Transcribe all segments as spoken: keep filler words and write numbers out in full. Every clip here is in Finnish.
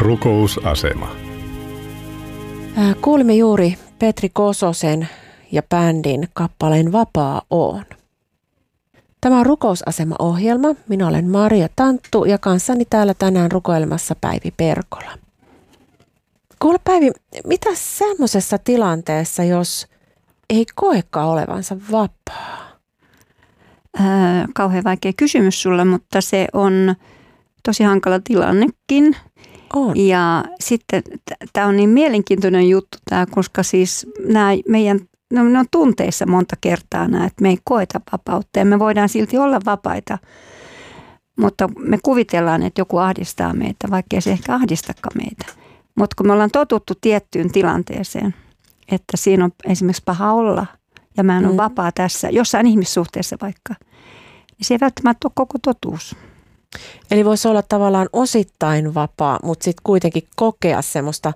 Rukousasema. Kuulimme juuri Petri Kososen ja bändin kappaleen Vapaa oon. Tämä on Rukousasema-ohjelma. Minä olen Maria Tanttu ja kanssani täällä tänään rukoilemassa Päivi Perkola. Kuule Päivi, mitä semmoisessa tilanteessa, jos ei koekaan olevansa vapaa? Ää, kauhean vaikea kysymys sulle, mutta se on tosi hankala tilannekin. On. Ja sitten tämä on niin mielenkiintoinen juttu tämä, koska siis nämä meidän, no, ne on tunteissa monta kertaa nämä, että me ei koeta vapautta ja me voidaan silti olla vapaita. Mutta me kuvitellaan, että joku ahdistaa meitä, vaikka ei se ehkä ahdistakaan meitä. Mutta kun me ollaan totuttu tiettyyn tilanteeseen, että siinä on esimerkiksi paha olla ja mä en ole mm. vapaa tässä, jossain ihmissuhteessa vaikka, niin se ei välttämättä ole koko totuus. Eli voisi olla tavallaan osittain vapaa, mutta sitten kuitenkin kokea semmoista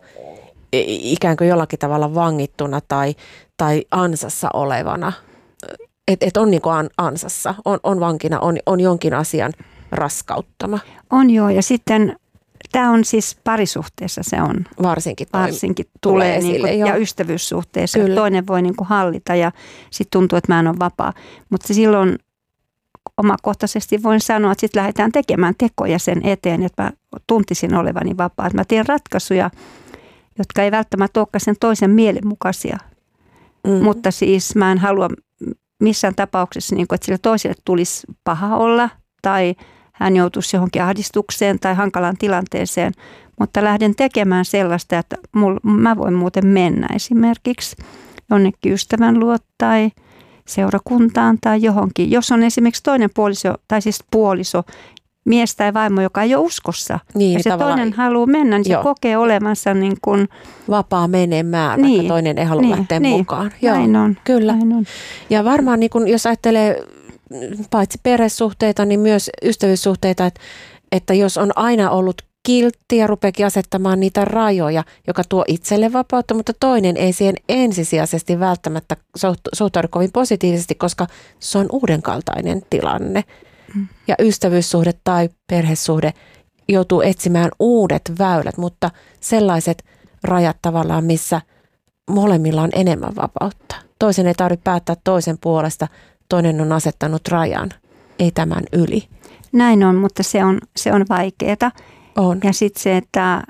ikään kuin jollakin tavalla vangittuna tai, tai ansassa olevana. Että et on niin kuin ansassa, on, on vankina, on, on jonkin asian raskauttama. On joo, ja sitten tämä on siis parisuhteessa se on. Varsinkin, toi Varsinkin tulee esille, niin kuin, ja ystävyyssuhteessa. Toinen voi niin kuin hallita ja sitten tuntuu, että mä en ole vapaa. Mutta silloin omakohtaisesti voin sanoa, että sitten lähdetään tekemään tekoja sen eteen, että mä tuntisin olevani vapaa. Että mä teen ratkaisuja, jotka ei välttämättä olekaan sen toisen mielen mukaisia. Mm. Mutta siis mä en halua missään tapauksessa, niin kuin, että sille toiselle tulisi paha olla tai hän joutuisi johonkin ahdistukseen tai hankalaan tilanteeseen. Mutta lähden tekemään sellaista, että mul, mä voin muuten mennä esimerkiksi jonnekin ystävän luo tai seurakuntaan tai johonkin. Jos on esimerkiksi toinen puoliso, tai siis puoliso, mies tai vaimo, joka ei ole uskossa, niin, ja se toinen haluaa mennä, niin joo. Se kokee olevansa niin kuin vapaa menemään, niin, vaikka toinen ei halua niin, lähteä niin, mukaan. Joo, näin on, kyllä. Näin on. Ja varmaan niin kun, jos ajattelee paitsi perhesuhteita, niin myös ystävyyssuhteita, että, että jos on aina ollut kiltti ja rupeakin asettamaan niitä rajoja, joka tuo itselle vapautta, mutta toinen ei siihen ensisijaisesti välttämättä suhtaudu kovin positiivisesti, koska se on uudenkaltainen tilanne. Mm. Ja ystävyyssuhde tai perhesuhde joutuu etsimään uudet väylät, mutta sellaiset rajat tavallaan, missä molemmilla on enemmän vapautta. Toisen ei tarvitse päättää toisen puolesta, toinen on asettanut rajan, ei tämän yli. Näin on, mutta se on, se on vaikeaa. On. Ja sitten se, että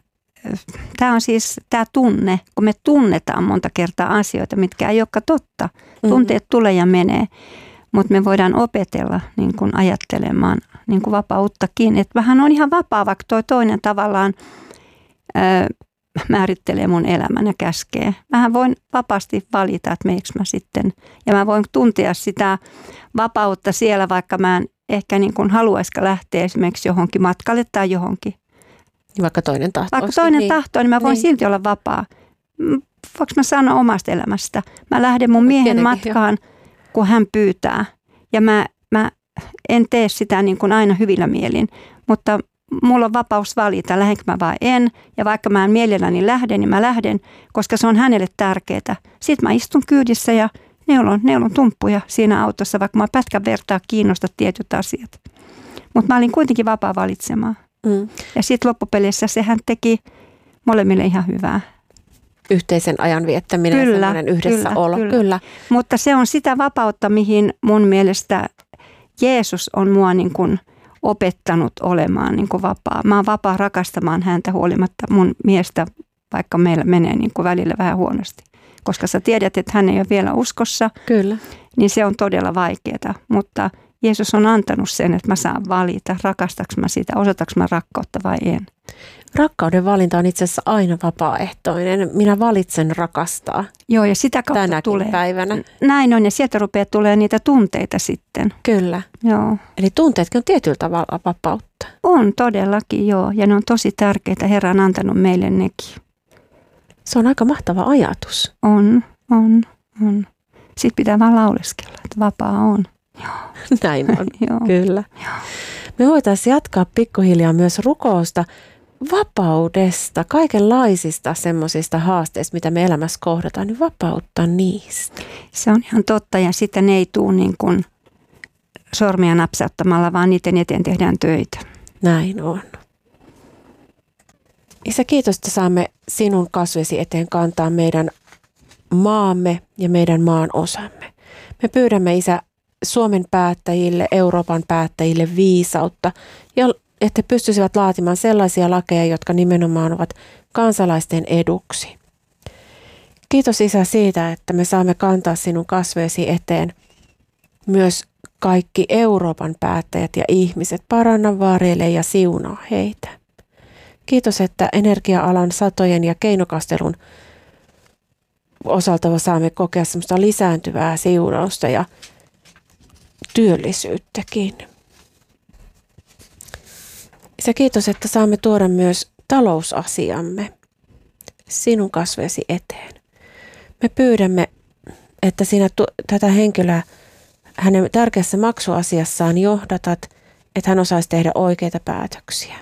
tämä on siis tämä tunne, kun me tunnetaan monta kertaa asioita, mitkä ei olekaan totta. Tunteet mm-hmm. tulee ja menee, mutta me voidaan opetella niin kuin ajattelemaan niin kuin vapauttakin. Että vähän on ihan vapaa, vaikka toi toinen tavallaan ö, määrittelee mun elämän ja käskee. Mähän voin vapaasti valita, että meikö mä sitten. Ja mä voin tuntea sitä vapautta siellä, vaikka mä en ehkä niin kuin haluaisikaan lähteä esimerkiksi johonkin matkalle tai johonkin. Vaikka toinen tahtoo. Vaikka toinen niin. tahtoo, niin mä voin niin. silti olla vapaa. Voinko mä sanoa omasta elämästä? Mä lähden mun miehen Tietenkin, matkaan, jo. kun hän pyytää. Ja mä, mä en tee sitä niin kuin aina hyvillä mielin. Mutta mulla on vapaus valita, lähdenkö mä vai en. Ja vaikka mä en mielelläni lähden, niin mä lähden, koska se on hänelle tärkeää. Sitten mä istun kyydissä ja neulon, neulon tumppuja siinä autossa, vaikka mä pätkän vertaa kiinnosta tietyt asiat. Mutta mä olin kuitenkin vapaa valitsemaan. Mm. Ja sitten loppupeleissä sehän teki molemmille ihan hyvää. Yhteisen ajan viettäminen ja semmoinen yhdessäolo. Kyllä, kyllä. kyllä. Mutta se on sitä vapautta, mihin mun mielestä Jeesus on mua niin kuin opettanut olemaan niin kuin vapaa. Mä oon vapaa rakastamaan häntä huolimatta mun miestä, vaikka meillä menee niin kuin välillä vähän huonosti. Koska sä tiedät, että hän ei ole vielä uskossa, Kyllä. niin se on todella vaikeaa. Mutta Jeesus on antanut sen, että mä saan valita, rakastaks mä sitä, osataks mä rakkautta vai en. Rakkauden valinta on itse asiassa aina vapaaehtoinen. Minä valitsen rakastaa. Joo, ja sitä kautta tänäkin tulee. päivänä. Näin on, ja sieltä rupeaa tulee niitä tunteita sitten. Kyllä. Joo. Eli tunteetkin on tietyllä tavalla vapautta. On todellakin, joo. Ja ne on tosi tärkeitä. Herra on antanut meille nekin. Se on aika mahtava ajatus. On, on, on. Sitten pitää vaan lauleskella, että vapaa on. Joo. Näin on, Joo. kyllä. Joo. Me voitaisiin jatkaa pikkuhiljaa myös rukousta, vapaudesta, kaikenlaisista semmoisista haasteista, mitä me elämässä kohdataan, niin vapautta niistä. Se on ihan totta, ja sitten ne ei tule niin kuin sormia napsauttamalla, vaan niiden eteen tehdään töitä. Näin on. Isä, kiitos, että saamme sinun kasvesi eteen kantaa meidän maamme ja meidän maan osamme. Me pyydämme, Isä, Suomen päättäjille, Euroopan päättäjille viisautta ja että he pystyisivät laatimaan sellaisia lakeja, jotka nimenomaan ovat kansalaisten eduksi. Kiitos, Isä, siitä, että me saamme kantaa sinun kasveesi eteen myös kaikki Euroopan päättäjät ja ihmiset. Paranna, varjele ja siunaa heitä. Kiitos, että energia-alan satojen ja keinokastelun osalta saamme kokea semmoista lisääntyvää siunausta ja työllisyyttäkin. Isä, kiitos, että saamme tuoda myös talousasiamme sinun kasveesi eteen. Me pyydämme, että sinä tu- tätä henkilöä hänen tärkeässä maksuasiassaan johdatat, että hän osaisi tehdä oikeita päätöksiä.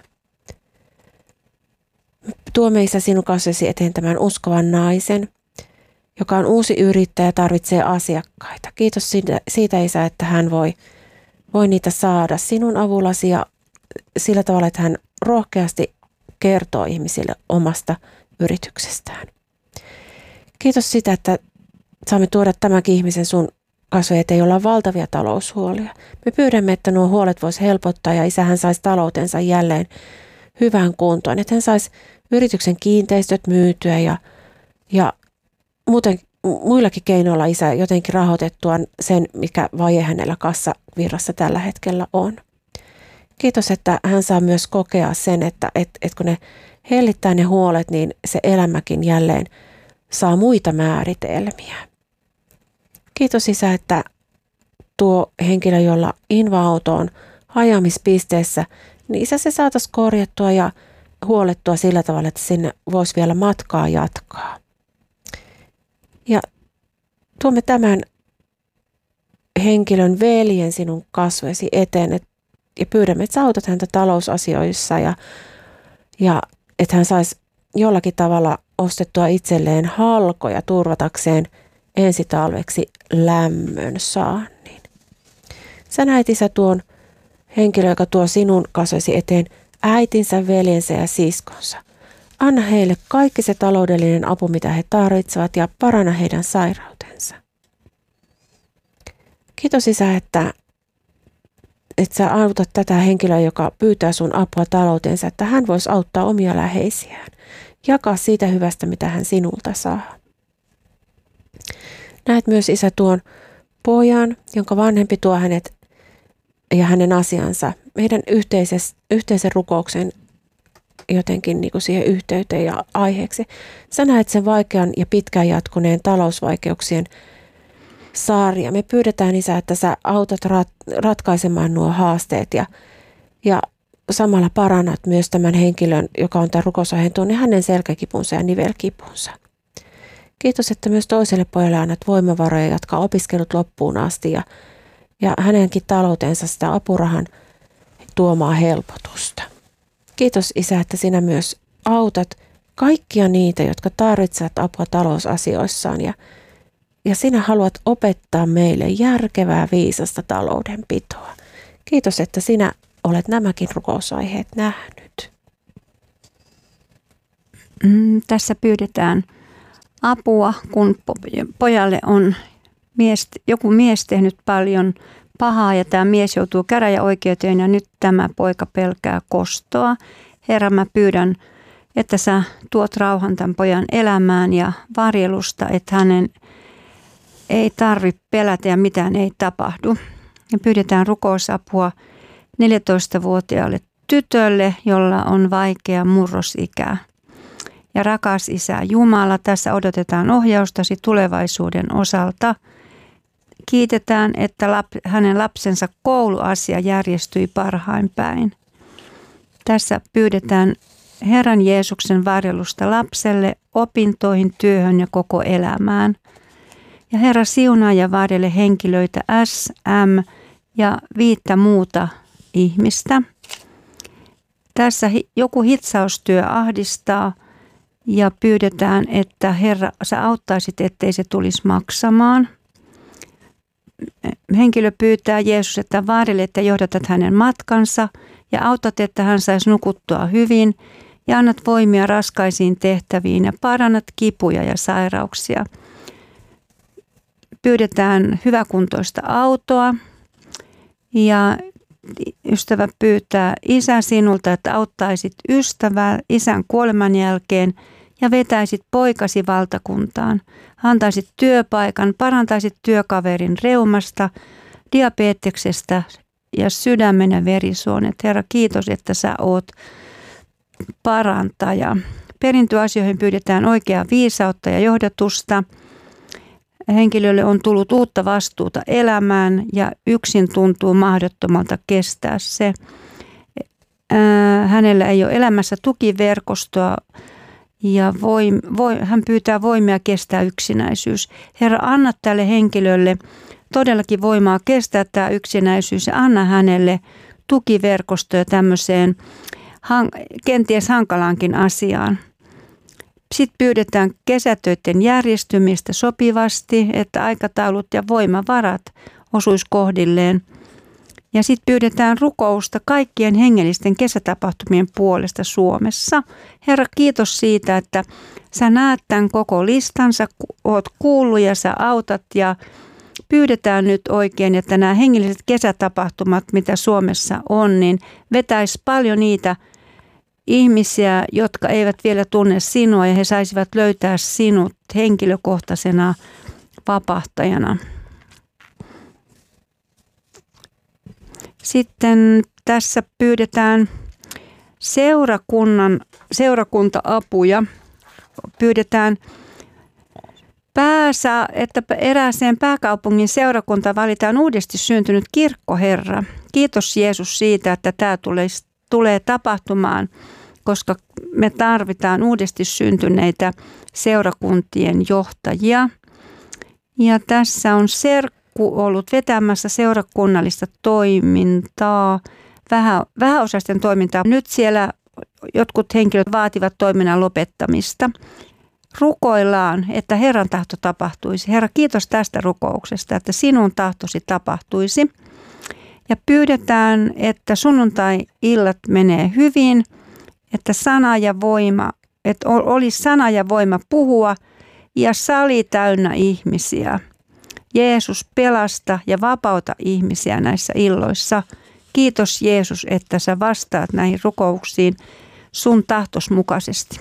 Tuomme, Isä, sinun kasveesi eteen tämän uskovan naisen, joka on uusi yrittäjä ja tarvitsee asiakkaita. Kiitos siitä, siitä, Isä, että hän voi, voi niitä saada sinun avullasi ja sillä tavalla, että hän rohkeasti kertoo ihmisille omasta yrityksestään. Kiitos sitä, että saamme tuoda tämänkin ihmisen sun kasvojen eteen, jolla on valtavia taloushuolia. Me pyydämme, että nuo huolet voisi helpottaa ja Isä, hän saisi taloutensa jälleen hyvään kuntoon. Että hän saisi yrityksen kiinteistöt myytyä ja, ja muuten muillakin keinoilla, Isä, jotenkin rahoitettua sen, mikä vaje hänellä kassavirrassa tällä hetkellä on. Kiitos, että hän saa myös kokea sen, että et, et kun ne hellittää ne huolet, niin se elämäkin jälleen saa muita määritelmiä. Kiitos, Isä, että tuo henkilö, jolla inva-auto on hajaamispisteessä, niin Isä, se saataisiin korjattua ja huolettua sillä tavalla, että sinne voisi vielä matkaa jatkaa. Ja tuomme tämän henkilön veljen sinun kasvoisi eteen et, ja pyydämme, että sä autat häntä talousasioissa ja, ja että hän saisi jollakin tavalla ostettua itselleen halkoja turvatakseen ensi talveksi lämmön saannin. Sä näet, Isä, tuon henkilö, joka tuo sinun kasvoisi eteen äitinsä, veljensä ja siskonsa. Anna heille kaikki se taloudellinen apu, mitä he tarvitsevat ja paranna heidän sairautensa. Kiitos, Isä, että, että sä autat tätä henkilöä, joka pyytää sun apua taloutensa, että hän voisi auttaa omia läheisiään. Jakaa siitä hyvästä, mitä hän sinulta saa. Näet myös, Isä, tuon pojan, jonka vanhempi tuo hänet ja hänen asiansa meidän yhteisen rukouksen jotenkin niin kuin siihen yhteyteen ja aiheeksi. Sä näet sen vaikean ja pitkään jatkuneen talousvaikeuksien saaria. Me pyydetään, Isä, että sä autat rat- ratkaisemaan nuo haasteet ja, ja samalla parannat myös tämän henkilön, joka on tämän rukousaiheen tuonne, hänen selkäkipunsa ja nivelkipunsa. Kiitos, että myös toiselle pojalle annat voimavaroja jatkaa opiskelut loppuun asti ja, ja hänenkin taloutensa sitä apurahan tuomaa helpotusta. Kiitos, Isä, että sinä myös autat kaikkia niitä, jotka tarvitsevat apua talousasioissaan ja, ja sinä haluat opettaa meille järkevää, viisasta taloudenpitoa. Kiitos, että sinä olet nämäkin rukousaiheet nähnyt. Mm, tässä pyydetään apua, kun pojalle on mies, joku mies tehnyt paljon pahaa ja tämä mies joutuu käräjäoikeuteen ja nyt tämä poika pelkää kostoa. Herra, mä pyydän, että sä tuot rauhan tämän pojan elämään ja varjelusta, että hänen ei tarvitse pelätä ja mitään ei tapahdu. Ja pyydetään rukousapua neljätoistavuotiaalle tytölle, jolla on vaikea murrosikä. Ja rakas Isä Jumala, tässä odotetaan ohjaustasi tulevaisuuden osalta. Kiitetään, että lap, hänen lapsensa kouluasia järjestyi parhain päin. Tässä pyydetään Herran Jeesuksen varjelusta lapselle, opintoihin, työhön ja koko elämään. Ja Herra, siunaa ja varjele henkilöitä S, M ja viittä muuta ihmistä. Tässä joku hitsaustyö ahdistaa ja pyydetään, että Herra, sä auttaisit, ettei se tulisi maksamaan. Henkilö pyytää Jeesus, että varjele, että johdatat hänen matkansa ja autat, että hän saisi nukuttua hyvin ja annat voimia raskaisiin tehtäviin ja parannat kipuja ja sairauksia. Pyydetään hyväkuntoista autoa ja ystävä pyytää isä sinulta, että auttaisit ystävää isän kuoleman jälkeen ja vetäisit poikasi valtakuntaan. Antaisit työpaikan, parantaisit työkaverin reumasta, diabeteksestä ja sydämen ja verisuonet. Herra, kiitos, että sä oot parantaja. Perintöasioihin pyydetään oikeaa viisautta ja johdatusta. Henkilölle on tullut uutta vastuuta elämään ja yksin tuntuu mahdottomalta kestää se. Hänellä ei ole elämässä tukiverkostoa ja voi, voi, hän pyytää voimia kestää yksinäisyys. Herra, anna tälle henkilölle todellakin voimaa kestää tämä yksinäisyys ja anna hänelle tukiverkostoja tämmöiseen kenties hankalaankin asiaan. Sitten pyydetään kesätöiden järjestymistä sopivasti, että aikataulut ja voimavarat osuisi kohdilleen. Ja sitten pyydetään rukousta kaikkien hengellisten kesätapahtumien puolesta Suomessa. Herra, kiitos siitä, että sä näet tämän koko listan, sä oot kuullut ja sä autat ja pyydetään nyt oikein, että nämä hengelliset kesätapahtumat, mitä Suomessa on, niin vetäisi paljon niitä ihmisiä, jotka eivät vielä tunne sinua ja he saisivat löytää sinut henkilökohtaisena vapahtajana. Sitten tässä pyydetään seurakunnan, seurakunta-apuja. Pyydetään pääsä, että erääseen pääkaupungin seurakunta valitaan uudesti syntynyt kirkkoherra. Kiitos Jeesus siitä, että tämä tulee, tulee tapahtumaan, koska me tarvitaan uudesti syntyneitä seurakuntien johtajia. Ja tässä on serkku ollut vetämässä seurakunnallista toimintaa, vähä, vähäosaisten toimintaa. Nyt siellä jotkut henkilöt vaativat toiminnan lopettamista. Rukoillaan, että Herran tahto tapahtuisi. Herra, kiitos tästä rukouksesta, että sinun tahtosi tapahtuisi. Ja pyydetään, että sunnuntai-illat menee hyvin, että sana ja voima, että olisi sana ja voima puhua ja sali täynnä ihmisiä. Jeesus, pelasta ja vapauta ihmisiä näissä illoissa. Kiitos Jeesus, että sä vastaat näihin rukouksiin sun tahtos mukaisesti.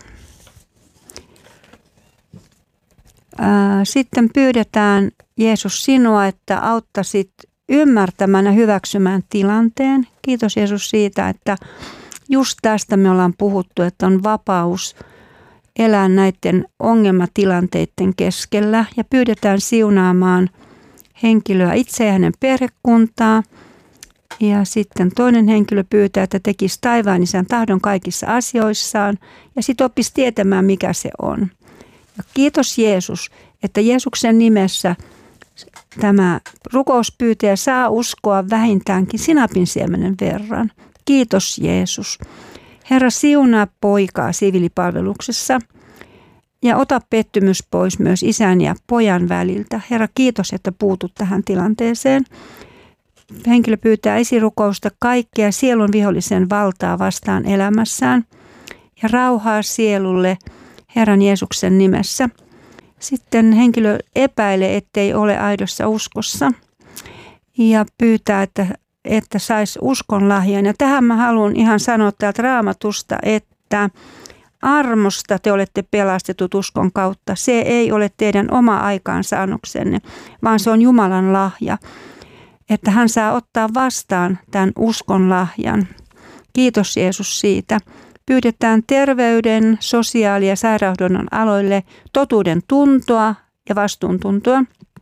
Sitten pyydetään Jeesus sinua, että auttaisit ymmärtämään ja hyväksymään tilanteen. Kiitos Jeesus siitä, että just tästä me ollaan puhuttu, että on vapaus elää näiden ongelmatilanteiden keskellä. Ja pyydetään siunaamaan henkilöä itse ja hänen perhekuntaa. Ja sitten toinen henkilö pyytää, että tekisi taivaan isän tahdon kaikissa asioissaan ja sitten oppisi tietämään, mikä se on. Ja kiitos Jeesus, että Jeesuksen nimessä tämä rukouspyytäjä saa uskoa vähintäänkin sinapin siemenen verran. Kiitos Jeesus. Herra, siunaa poikaa siviilipalveluksessa ja ota pettymys pois myös isän ja pojan väliltä. Herra, kiitos, että puutut tähän tilanteeseen. Henkilö pyytää esirukousta kaikkea sielun vihollisen valtaa vastaan elämässään ja rauhaa sielulle Herran Jeesuksen nimessä. Sitten henkilö epäilee, ettei ole aidossa uskossa ja pyytää, että, että saisi uskon lahjan. Ja tähän mä haluan ihan sanoa täältä Raamatusta, että armosta te olette pelastetut uskon kautta. Se ei ole teidän oma aikaansaannoksenne, vaan se on Jumalan lahja. Että hän saa ottaa vastaan tämän uskon lahjan. Kiitos Jeesus siitä. Pyydetään terveyden, sosiaali- ja sairaanhoidon aloille totuuden tuntoa ja vastuuntuntoa.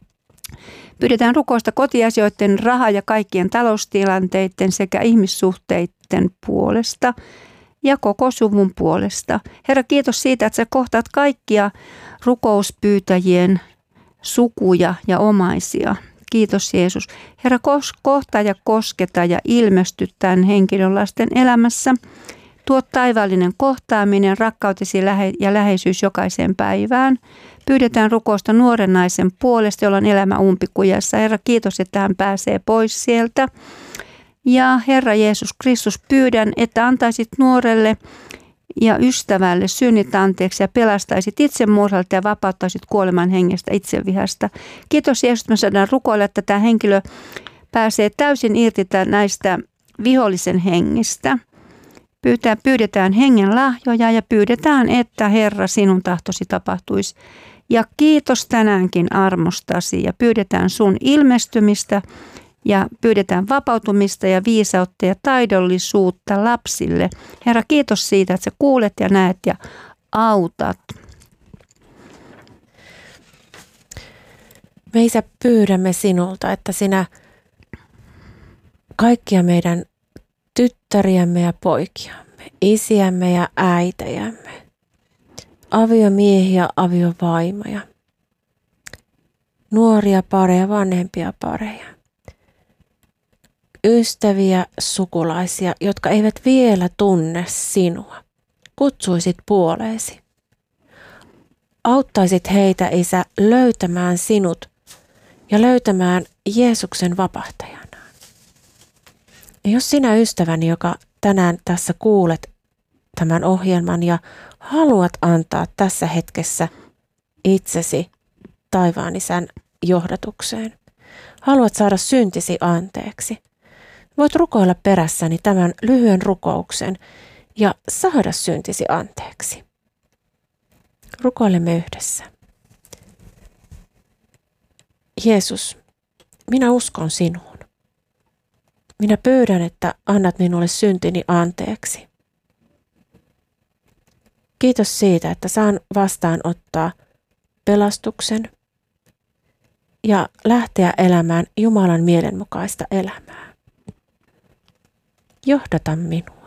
Pyydetään rukousta kotiasioiden, raha- ja kaikkien taloustilanteiden sekä ihmissuhteiden puolesta ja koko suvun puolesta. Herra, kiitos siitä, että sä kohtaat kaikkia rukouspyytäjien sukuja ja omaisia. Kiitos Jeesus. Herra, kohtaa ja kosketa ja ilmesty tämän henkilön lasten elämässä. Tuo taivaallinen kohtaaminen, rakkautesi ja läheisyys jokaiseen päivään. Pyydetään rukousta nuoren naisen puolesta, jolla on elämä umpikujassa. Herra, kiitos, että hän pääsee pois sieltä. Ja Herra Jeesus Kristus, pyydän, että antaisit nuorelle ja ystävälle synnit anteeksi ja pelastaisit itsemurhalta ja vapauttaisit kuoleman hengestä itsevihasta. Kiitos Jeesus, että me saadaan rukoilla, että tämä henkilö pääsee täysin irti näistä vihollisen hengistä. Pyytää, pyydetään hengen lahjoja ja pyydetään, että Herra sinun tahtosi tapahtuisi. Ja kiitos tänäänkin armostasi ja pyydetään sun ilmestymistä ja pyydetään vapautumista ja viisautta ja taidollisuutta lapsille. Herra, kiitos siitä, että sä kuulet ja näet ja autat. Me Isä pyydämme sinulta, että sinä kaikkia meidän tyttäriämme ja poikiamme, isiämme ja äitejämme, aviomiehiä, aviovaimoja, nuoria pareja, vanhempia pareja, ystäviä, sukulaisia, jotka eivät vielä tunne sinua, kutsuisit puoleesi. Auttaisit heitä, Isä, löytämään sinut ja löytämään Jeesuksen vapahtajanaan. Ja jos sinä ystäväni, joka tänään tässä kuulet tämän ohjelman ja haluat antaa tässä hetkessä itsesi taivaan Isän johdatukseen, haluat saada syntisi anteeksi, voit rukoilla perässäni tämän lyhyen rukouksen ja saada syntisi anteeksi. Rukoilemme yhdessä. Jeesus, minä uskon sinuun. Minä pyydän, että annat minulle syntini anteeksi. Kiitos siitä, että saan vastaanottaa pelastuksen ja lähteä elämään Jumalan mielenmukaista elämää. Johdata minua.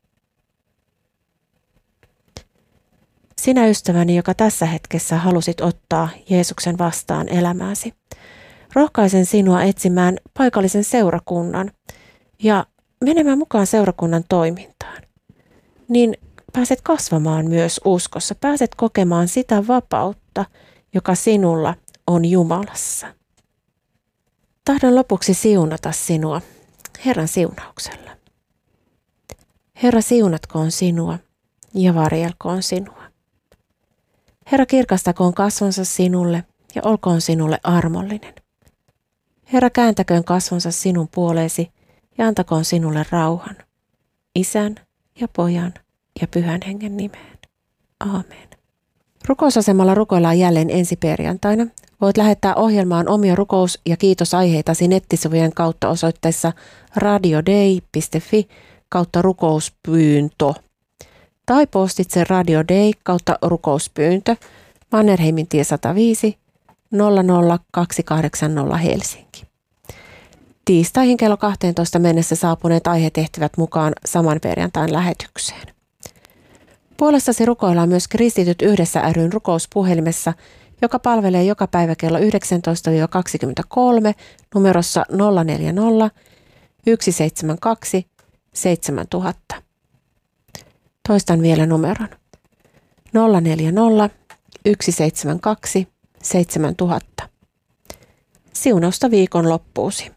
Sinä ystäväni, joka tässä hetkessä halusit ottaa Jeesuksen vastaan elämääsi, rohkaisen sinua etsimään paikallisen seurakunnan ja menemään mukaan seurakunnan toimintaan. Niin pääset kasvamaan myös uskossa, pääset kokemaan sitä vapautta, joka sinulla on Jumalassa. Tahdon lopuksi siunata sinua Herran siunauksella. Herra, siunatkoon sinua ja varjelkoon sinua. Herra, kirkastakoon kasvonsa sinulle ja olkoon sinulle armollinen. Herra, kääntäköön kasvonsa sinun puoleesi ja antakoon sinulle rauhan, Isän ja Pojan ja Pyhän Hengen nimeen. Aamen. Rukousasemalla rukoillaan jälleen ensi perjantaina. Voit lähettää ohjelmaan omia rukous- ja kiitosaiheitasi nettisivujen kautta osoitteessa radiodei piste fi kautta rukouspyyntö. Tai postitse radiodei kautta rukouspyyntö Mannerheimin tie sata viisi nolla nolla kaksi kahdeksan nolla Helsinki. Tiistaihin kello kaksitoista mennessä saapuneet aihetehtävät mukaan saman perjantain lähetykseen. Puolestasi rukoillaan myös Kristityt yhdessä ry:n rukouspuhelimessa, joka palvelee joka päivä kello yhdeksäntoista kaksikymmentäkolme numerossa nolla neljä nolla yksi seitsemän kaksi seitsemän tuhatta. Toistan vielä numeron nolla neljä nolla yksi seitsemän kaksi seitsemän tuhatta. Siunausta viikon loppuusi.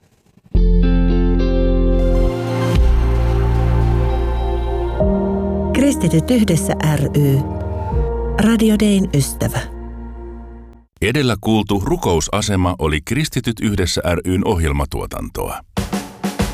Kristityt yhdessä ry. Radio Dayn ystävä. Edellä kuultu rukousasema oli Kristityt yhdessä ry:n ohjelmatuotantoa.